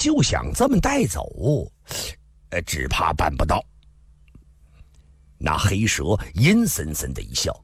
就想这么带走，只怕办不到。那黑蛇阴森森的一笑，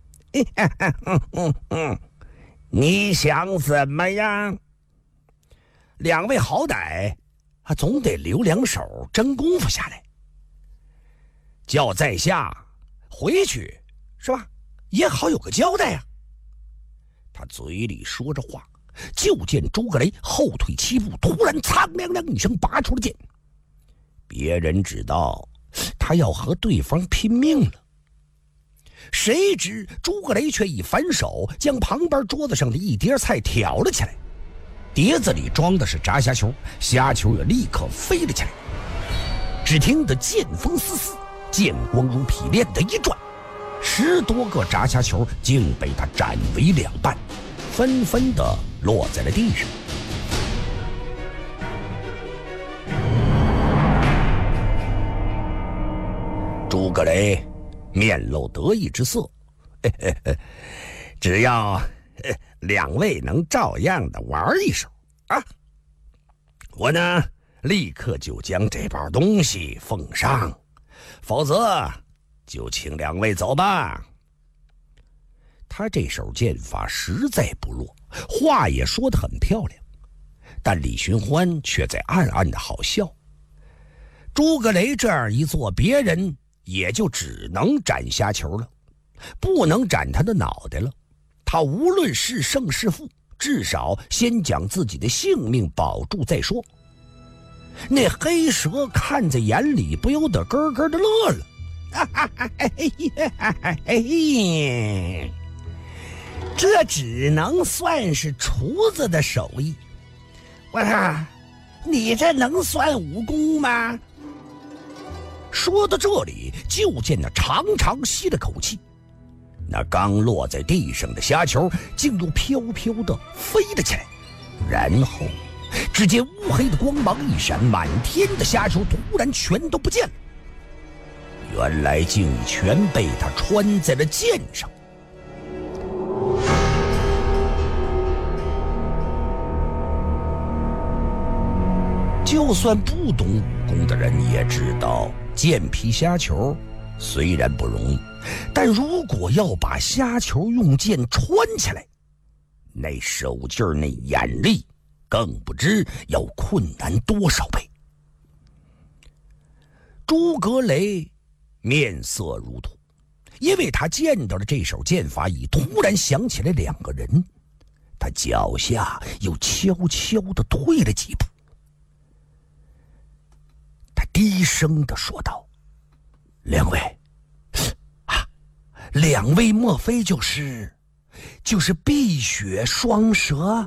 你想怎么样？两位好歹总得留两手真功夫下来，叫在下回去是吧，也好有个交代啊。他嘴里说着话，就见诸葛雷后退7步，突然苍凉凉一声拔出了剑。别人知道他要和对方拼命了，谁知诸葛雷却一反手将旁边桌子上的一碟菜挑了起来，碟子里装的是炸虾球，虾球也立刻飞了起来。只听得剑锋丝丝，剑光如劈炼的一转，10多个炸虾球竟被他斩为两半，纷纷的落在了地上。诸葛雷面露得意之色，只要两位能照样的玩一手啊，我呢立刻就将这包东西奉上，否则就请两位走吧。他这手剑法实在不弱，话也说得很漂亮，但李寻欢却在暗暗的好笑。诸葛雷这样一做，别人也就只能斩虾球了，不能斩他的脑袋了。他无论是胜是负，至少先将自己的性命保住再说。那黑蛇看在眼里，不由得咯咯的乐了。这只能算是厨子的手艺。我说，你这能算武功吗？说到这里，就见那长长吸了口气，那刚落在地上的虾球竟又飘飘的飞了起来，然后只见乌黑的光芒一闪，满天的虾球突然全都不见了，原来竟全被他穿在了剑上。就算不懂武功的人也知道，剑劈虾球虽然不容易，但如果要把虾球用剑穿起来，那手劲儿那眼力更不知要困难多少倍。诸葛雷面色如土，因为他见到了这手剑法，已突然想起来两个人，他脚下又悄悄地退了几步。他低声地说道：两位两位莫非就是碧血双蛇？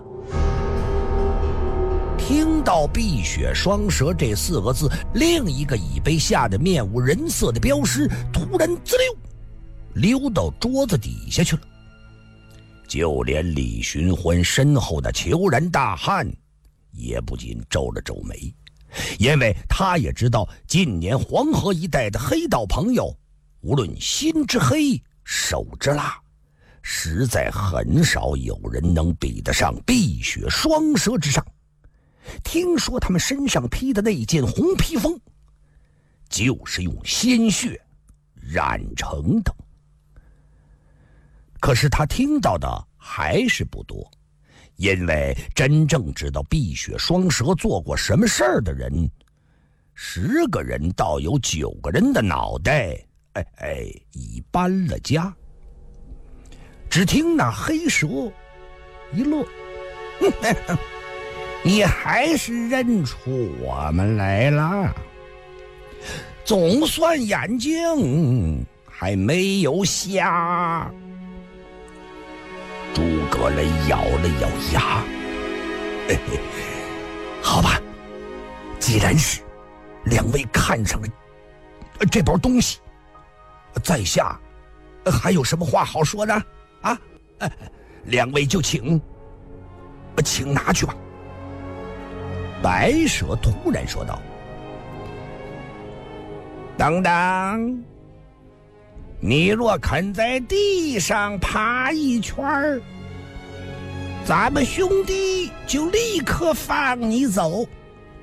听到碧血双蛇这4个字，另一个已被吓得面无人色的镖师突然滋溜溜到桌子底下去了。就连李寻欢身后的虬髯大汉也不禁皱了皱眉，因为他也知道近年黄河一带的黑道朋友，无论心之黑手之辣，实在很少有人能比得上碧血双蛇之上。听说他们身上披的那件红披风，就是用鲜血染成的。可是他听到的还是不多，因为真正知道碧血双蛇做过什么事儿的人，10个人倒有9个人的脑袋已搬了家。只听那黑蛇一乐，你还是认出我们来了，总算眼睛还没有瞎。诸葛雷咬了咬牙，好吧，既然是两位看上了这包东西，在下还有什么话好说呢？两位就请拿去吧。白蛇突然说道：等等，你若肯在地上爬一圈，咱们兄弟就立刻放你走。